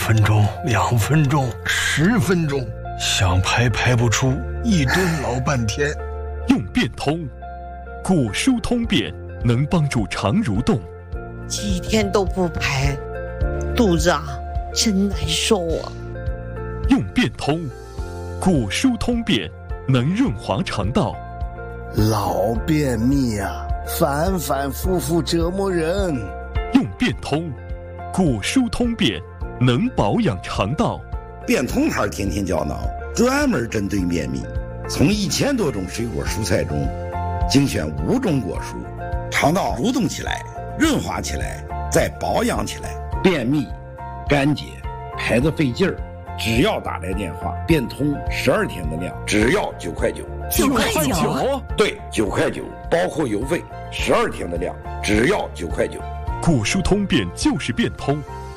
分钟、2分钟、10分钟，想排排不出，一顿老半天。 用变通，骨疏通便能帮助肠蠕动。 几天都不排，肚子真难受啊。 用变通，骨疏通便能润滑肠道。 老便秘反反复复折磨人。 用变通，骨疏通便能保养肠道。 变通牌天天胶囊专门针对便秘，从1000多种水果蔬菜中精选5种果蔬，肠道蠕动起来，润滑起来，再保养起来。便秘、干结、排得费劲儿，只要打来电话，变通12天的量，只要9块9。 9块9？ 对，9块9，包括邮费，12天的量，只要9块9。 骨疏通便就是变通。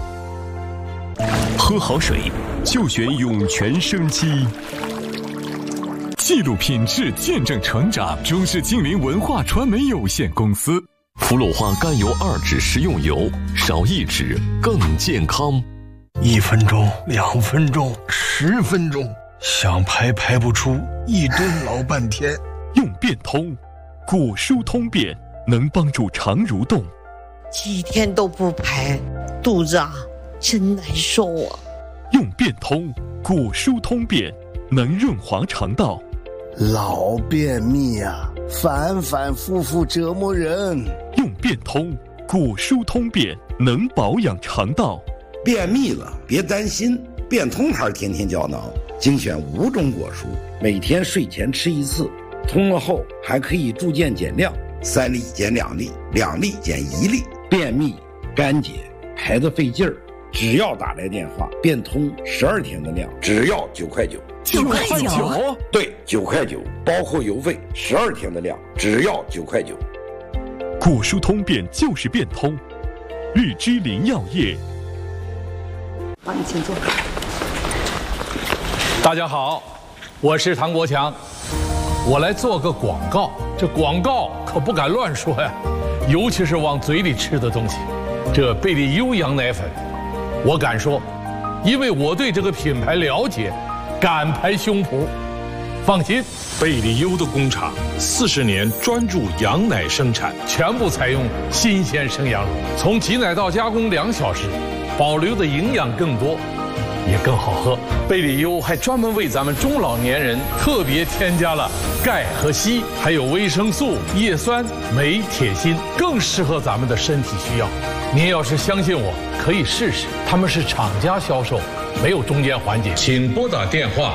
喝好水就选涌泉生机。记录品质，见证成长。中式精灵文化传媒有限公司。氟鲁化甘油2酯食用油，少1酯更健康。 1分钟、2分钟、10分钟，想排排不出，一顿老半天。 用变通，骨疏通便能帮助肠蠕动。 几天都不排，肚子真难受啊。 用变通，骨疏通便能润滑肠道。 老便秘反反复复折磨人。 用变通，骨疏通便能保养肠道。 便秘了别担心，变通牌天天胶囊精选5种果蔬，每天睡前吃1次，通了后还可以逐渐减量，3粒减2粒，2粒减1粒。便秘、干结、排得费劲儿，只要打来电话，变通12天的量，只要9块9。 9块9？ 对，9块9，包括邮费，12天的量，只要9块9。 骨疏通便就是变通。日之林药业。 好，你请坐。 大家好，我是唐国强，我来做个广告。这广告可不敢乱说呀，尤其是往嘴里吃的东西。这贝利优羊奶粉，我敢说，因为我对这个品牌了解，敢拍胸脯。放心， 贝利优的工厂40年专注羊奶生产， 全部采用新鲜生羊乳，从挤奶到加工2小时，保留的营养更多，也更好喝。贝利优还专门为咱们中老年人特别添加了钙和硒，还有维生素、叶酸、镁、铁、锌，更适合咱们的身体需要。您要是相信我，可以试试，他们是厂家销售，没有中间环节。 请拨打电话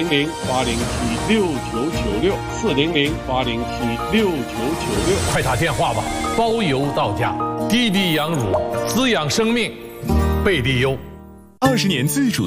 400-807-6996，400-807-6996， 快打电话吧，包邮到家。滴滴羊乳，滋养生命，贝利优。 20年自主